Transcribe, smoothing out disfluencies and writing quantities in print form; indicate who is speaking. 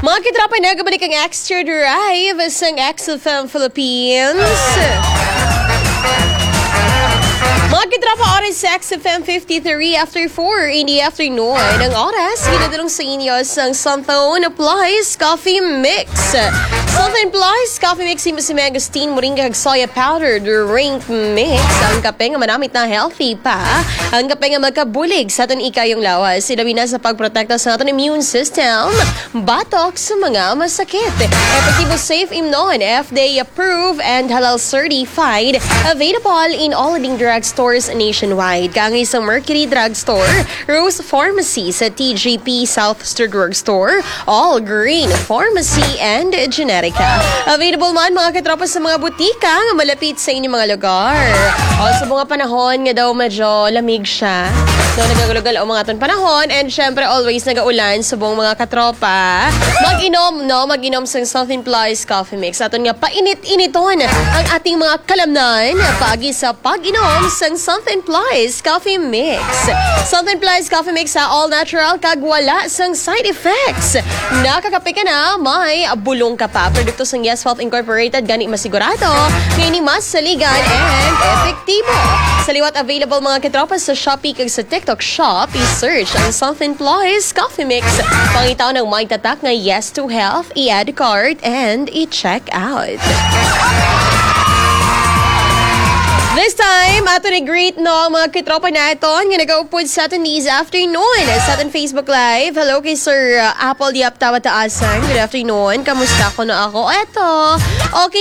Speaker 1: Mga kitropa, nagabalik ang Extra Drive sa XFM Philippines. Mga kitropa, oras sa XFM 53 after 4 in the afternoon. Ang oras, ginadalong sa inyo sa Santhone Plus Coffee Mix. Santhone Plus Coffee Mix, si Magustin, moringa kag soya powder drink mix. Ang kape nga manamit na healthy pa. Ang kape nga magkabulig sa aton ikayong lawas. Sinabi na sa pagprotekta sa aton immune system. Batok sa mga masakit. Epektibo safe imnon, FDA approved and halal certified. Available in all leading drugstores nationwide. Kangay sa Mercury Drugstore, Rose Pharmacy sa TGP Southster Drugstore, All Green Pharmacy and Genetica. Available man mga katropa sa mga butika nga malapit sa inyong mga lugar. Also mga panahon nga daw medyo lamig siya. So nagagulugal ang mga aton panahon and syempre always nagaulan sa buong mga katropa. Mag-inom sa Santhone Plus Coffee Mix. Aton nga painit-initon ang ating mga kalamnan pagi sa pag-inom sa Santhone Plus Coffee Mix. Santhone Plus Coffee Mix sa all natural kag wala sang side effects. Nakakape ka na, may bulong ka pa. Produkto sang Yes Health Incorporated, gani masigurado, ngayon mas saligan and epektibo. Sa liwat available mga katropa sa Shopee kag sa TikTok Shop, i-search ang Santhone Plus Coffee Mix. Pangitaw ng may tatak na Yes to Health, i-add cart and i-check out. This time, ato ni greet no mga kitropa na ito nga nag-upod sa atin this afternoon sa atin Facebook Live. Hello kay Sir Apple Diap Tawa Taasan. Good afternoon. Kamusta ko na ako? Eto. Okay.